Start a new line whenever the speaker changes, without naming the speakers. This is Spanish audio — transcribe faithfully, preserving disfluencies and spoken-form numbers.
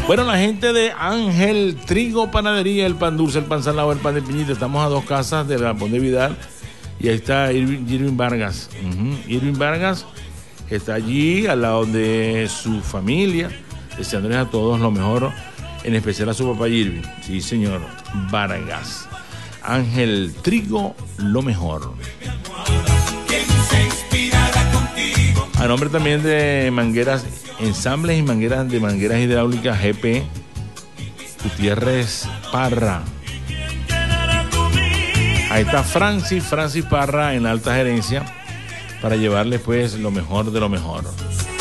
Bueno, la gente de Ángel Trigo Panadería, el pan dulce, el pan salado, el pan de piñita. Estamos a dos casas de la Ponte Vidal. Y ahí está Irving, Irving Vargas. Uh-huh. Irving Vargas está allí al lado de su familia, deseándoles a todos lo mejor, en especial a su papá Irving. Sí, señor Vargas. Ángel Trigo, lo mejor. A nombre también de Mangueras, Ensambles y Mangueras de Mangueras Hidráulicas G P Gutiérrez Parra. Ahí está Francis, Francis Parra en alta gerencia para llevarles pues lo mejor de lo mejor.